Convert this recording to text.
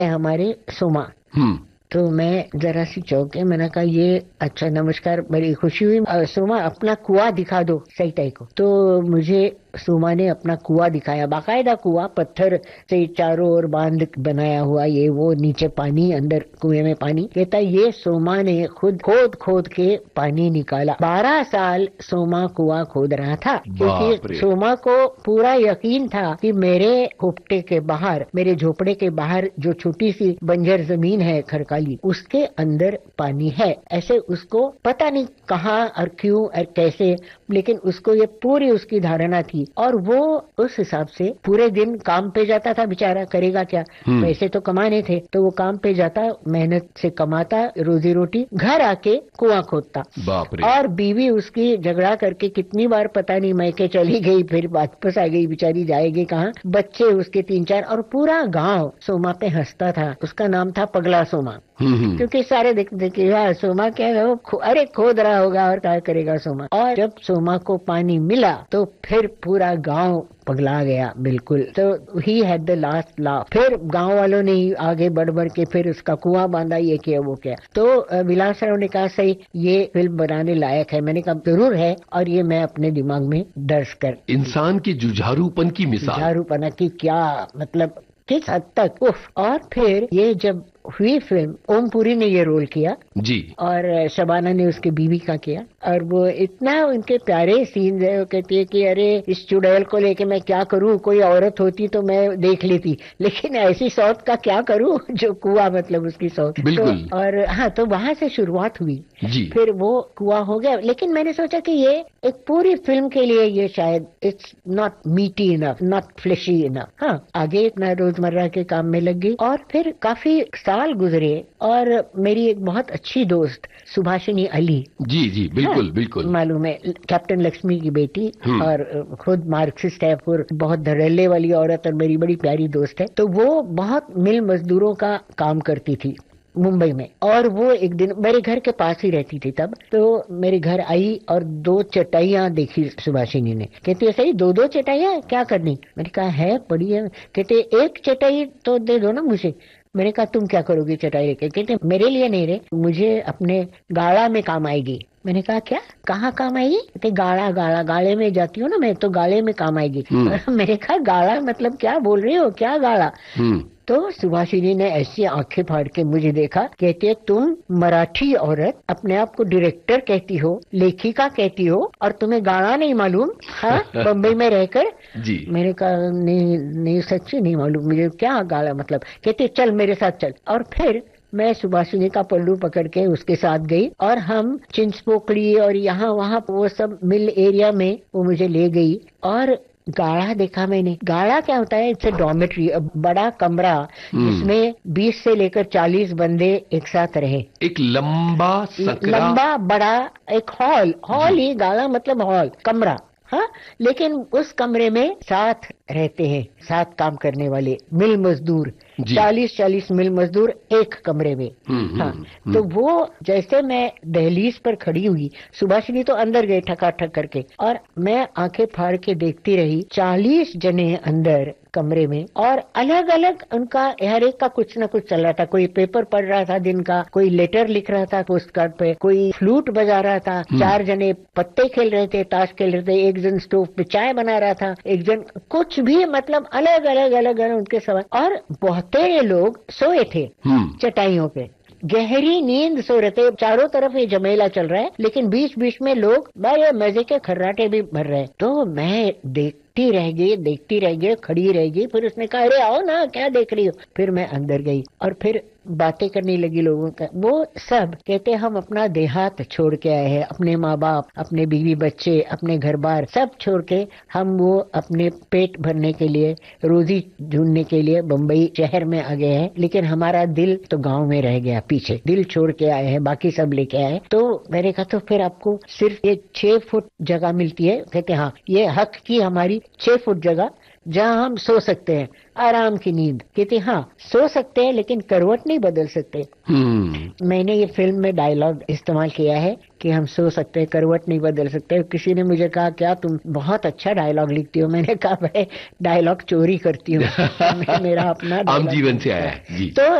हमारे सोमा। तो मैं जरा सी चौंके, मैंने कहा ये अच्छा नमस्कार, बड़ी खुशी हुई। सोमा अपना कुआं दिखा दो सही टाइप को। तो मुझे सोमा ने अपना कुआं दिखाया, बाकायदा कुआं, पत्थर से चारों ओर बांध बनाया हुआ, ये वो, नीचे पानी, अंदर कुएं में पानी। कहता ये सोमा ने खुद खोद खोद के पानी निकाला। 12 साल सोमा कुआं खोद रहा था, क्योंकि सोमा को पूरा यकीन था कि मेरे खोपटे के बाहर, मेरे झोपड़े के बाहर जो छोटी सी बंजर जमीन है खरकाली, उसके अंदर पानी है। ऐसे उसको पता नहीं कहाँ और क्यों और कैसे, लेकिन उसको ये पूरी उसकी धारणा थी। और वो उस हिसाब से पूरे दिन काम पे जाता था, बेचारा करेगा क्या, पैसे तो कमाने थे। तो वो काम पे जाता, मेहनत से कमाता रोजी रोटी, घर आके कुआं खोदता। और बीवी उसकी झगड़ा करके कितनी बार पता नहीं मैके चली गई, फिर वापस आ गई, बेचारी जाएगी कहाँ। बच्चे उसके 3-4, और पूरा गांव सोमा पे हंसता था। उसका नाम था पगला सोमा, क्योंकि सारे देखते कि यार सोमा क्या है, वो अरे खोद रहा होगा और क्या करेगा सोमा। और जब सोमा को पानी मिला तो फिर पूरा गांव पगला गया बिल्कुल। तो he had the last laugh. फिर गांव वालों ने आगे बढ़ बढ़ के फिर उसका कुआं बांधा, ये किया वो किया। तो विलासराव ने कहा सही, ये फिल्म बनाने लायक है। मैंने कहा जरूर है, और ये मैं अपने दिमाग में दर्ज कर। इंसान की जुझारूपन की मिसाल, जुझारूपना की क्या मतलब, किस हद तक, उफ। और फिर ये जब हुई फिल्म, ओमपुरी ने ये रोल किया जी, और शबाना ने उसके बीवी का किया। और वो इतना उनके प्यारे सीन है। वो कहती है कि अरे इस चुड़ैल को लेके मैं क्या करूं, कोई औरत होती तो मैं देख लेती, लेकिन ऐसी सौत का क्या करूं जो कुआं, मतलब उसकी सौत। बिल्कुल। तो, और हाँ, तो वहां से शुरुआत हुई जी। फिर वो कुआं हो गया। लेकिन मैंने सोचा कि ये एक पूरी फिल्म के लिए ये शायद इट्स नॉट मीटी इनफ, नॉट फ्लेशी इनफ। हाँ, आगे इतना रोजमर्रा के काम में लग गई। और फिर काफी साल गुजरे, और मेरी एक बहुत अच्छी दोस्त सुभाषिनी अली, जी जी बिल्कुल, हाँ, बिल्कुल मालूम है, कैप्टन लक्ष्मी की बेटी, और खुद मार्क्सिस्ट है, फिर बहुत धड़ल्ले वाली औरत, और मेरी बड़ी प्यारी दोस्त है। तो वो बहुत मिल मजदूरों का काम करती थी मुंबई में। और वो एक दिन मेरे घर के पास ही रहती थी तब। तो मेरे घर आई और 2 चटाइयां देखी सुभाषिनी ने। कहती है सही 2-2 चटाइयां क्या करनी। मैंने कहा है पड़ी है। कहते एक चटाई तो दे दो ना मुझे। मैंने कहा तुम क्या करोगी चटाई लेके। कहते मेरे लिए नहीं रे, मुझे अपने गाड़ा में काम आएगी। मैंने कहा क्या, कहाँ काम आएगी। कहते गाड़ा, गाड़ा, गाड़े में जाती हूँ ना मैं, तो गाड़े में काम आएगी। मैंने कहा गाड़ा मतलब क्या बोल रही हो, क्या गाड़ा। तो सुभाषिनी ने ऐसी आंखें फाड़ के मुझे देखा। कहती है तुम मराठी औरत अपने आप को डायरेक्टर कहती हो, लेखिका कहती हो, और तुम्हें गाना नहीं मालूम, हाँ, बम्बई में रहकर। जी। मैंने कहा नहीं नहीं, सच्ची नहीं मालूम मुझे, क्या गाना मतलब। कहती चल मेरे साथ चल। और फिर मैं सुभाषिनी का पल्लू पकड़ के उसके साथ गई, और हम चिंचपोकड़ी और यहाँ वहाँ वो सब मिल एरिया में वो मुझे ले गई। और गाढ़ा देखा मैंने। गाढ़ा क्या होता है, इट्स ए डॉर्मेट्री, बड़ा कमरा जिसमें 20 से लेकर 40 बंदे एक साथ रहे। एक लंबा लंबा बड़ा एक हॉल ही, गाढ़ा मतलब हॉल, कमरा। हाँ, लेकिन उस कमरे में 7 रहते हैं, 7 काम करने वाले मिल मजदूर, 40-40 मिल मजदूर एक कमरे में। हाँ, तो वो जैसे मैं दहलीज पर खड़ी हुई, सुभाषिनी तो अंदर गए ठकाठक करके, और मैं आंखें फाड़ के देखती रही। 40 जने अंदर कमरे में, और अलग अलग उनका हर एक का कुछ ना कुछ चल रहा था। कोई पेपर पढ़ रहा था दिन का, कोई लेटर लिख रहा था पोस्ट कार्ड पे, कोई फ्लूट बजा रहा था, 4 जने पत्ते खेल रहे थे, ताश खेल रहे थे, एक जन स्टोव पे चाय बना रहा था, एक जन कुछ भी, मतलब अलग अलग अलग अलग उनके सवाल। और बहुतेरे लोग सोए थे चटाइयों पे, गहरी नींद सो रहे थे। चारों तरफ ये जमेला चल रहा है, लेकिन बीच बीच में लोग बड़े मजे के खर्राटे भी भर रहे हैं। तो मैं देखती रह गई, खड़ी रह गई। फिर उसने कहा अरे आओ ना, क्या देख रही हो। फिर मैं अंदर गई और फिर बातें करने लगी लोगों का। वो सब कहते हम अपना देहात छोड़ के आए हैं, अपने माँ बाप, अपने बीवी बच्चे, अपने घर बार सब छोड़ के हम वो अपने पेट भरने के लिए, रोजी ढूंढने के लिए बम्बई शहर में आ गए हैं। लेकिन हमारा दिल तो गांव में रह गया पीछे, दिल छोड़ के आए हैं, बाकी सब लेके आए। तो मैंने कहा तो फिर आपको सिर्फ एक 6 फुट जगह मिलती है। कहते हाँ, ये हक की हमारी 6 फुट जगह जहाँ हम सो सकते हैं, आराम की नींद। कहती हाँ सो सकते हैं लेकिन करवट नहीं बदल सकते। मैंने ये फिल्म में डायलॉग इस्तेमाल किया है कि हम सो सकते हैं, करवट नहीं बदल सकते। किसी ने मुझे कहा क्या तुम बहुत अच्छा डायलॉग लिखती हो। मैंने कहा मैं डायलॉग चोरी करती हूँ, मेरा अपना आम जीवन से आया है जी। तो